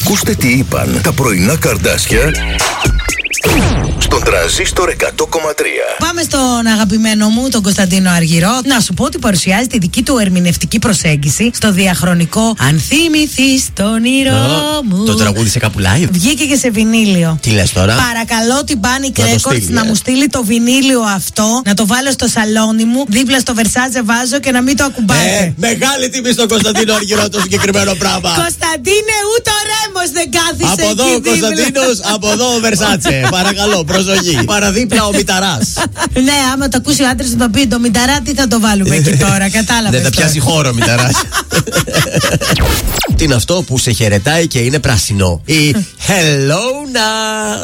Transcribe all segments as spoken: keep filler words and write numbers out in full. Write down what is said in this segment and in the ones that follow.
Ακούστε τι είπαν τα πρωινά Καρντάσια στον Τρανζίστορ εκατό κόμμα τρία. Πάμε στον αγαπημένο μου, τον Κωνσταντίνο Αργυρό. Να σου πω ότι παρουσιάζει τη δική του ερμηνευτική προσέγγιση στο διαχρονικό Αν θυμηθείς το όνειρό μου. Το τραγούδισε κάπου live. Βγήκε και σε βινίλιο. Τι λες τώρα? Παρακαλώ την Panic Να το Records στείλει, να ε. μου στείλει το βινίλιο αυτό, να το βάλω στο σαλόνι μου, δίπλα στο Versace βάζω και να μην το ακουμπάτε. Ε, μεγάλη τιμή στον Κωνσταντίνο Αργυρό το συγκεκριμένο πράγμα. Κωνσταντίνε, ούτε ο Ρέμος δεν κάθισε Από εδώ εκεί ο Κωνσταντίνος, από εδώ ο Versace. Παρακαλώ, προσοχή. Παραδίπλα ο Μηταράς. Ναι, άμα το ακούσει ο άντρας του το πει το Μηταρά, τι θα το βάλουμε εκεί τώρα, κατάλαβες. Δεν θα πιάσει χώρο ο Μηταράς. Τι είναι αυτό που σε χαιρετάει και είναι πράσινο? Η Hello now.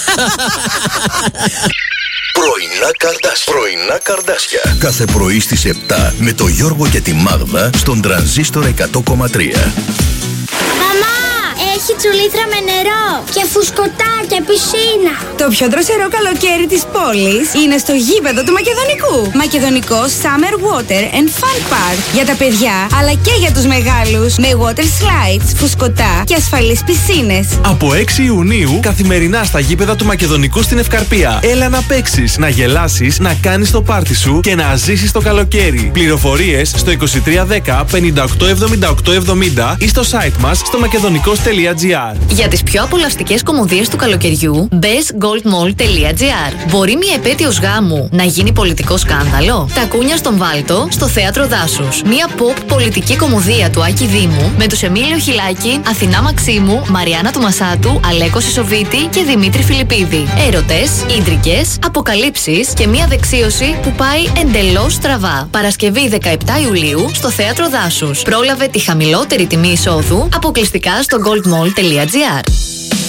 Πρωινά Καρντάσια. Πρωινά Καρντάσια. Κάθε πρωί στις επτά με το Γιώργο και τη Μάγδα στον Τρανζίστορ εκατό κόμμα τρία. Μαμά, έχει τσουλήθρα με νερό και φουσκωτά και πισίνα. Το πιο δροσερό καλοκαίρι της πόλης είναι στο γήπεδο του Μακεδονικού. Μακεδονικό Summer Water and Fun Park. Για τα παιδιά αλλά και για τους μεγάλους. Με water slides, φουσκωτά και ασφαλείς πισίνες. Από έξι Ιουνίου καθημερινά στα γήπεδα του Μακεδονικού στην Ευκαρπία. Έλα να παίξεις, να γελάσεις, να κάνεις το πάρτι σου και να ζήσεις το καλοκαίρι. Πληροφορίες στο είκοσι τρία δέκα πενήντα οκτώ εβδομήντα οκτώ εβδομήντα ή στο site μας στο μακεδονικός τελεία τζι άρ. Για τις πιο απολαυστικές κωμωδίες του καλοκαιριού, μπες goldmall τελεία τζι άρ. Μπορεί μια επέτειος γάμου να γίνει πολιτικό σκάνδαλο? Τακούνια στον Βάλτο, στο Θέατρο Δάσους. Μια pop πολιτική κωμωδία του Άκη Δήμου με τους Εμίλιο Χιλάκη, Αθηνά Μαξίμου, Μαριάννα του Μασάτου, Αλέκο Σισοβίτη και Δημήτρη Φιλιππίδη. Έρωτες, ίντρικες, αποκαλύψεις και μια δεξίωση που πάει εντελώς στραβά. Παρασκευή δεκαεπτά Ιουλίου στο Θέατρο Δάσους. Πρόλαβε τη χαμηλότερη τιμή εισόδου αποκλειστικά στο goldmall τελεία τζι άρ.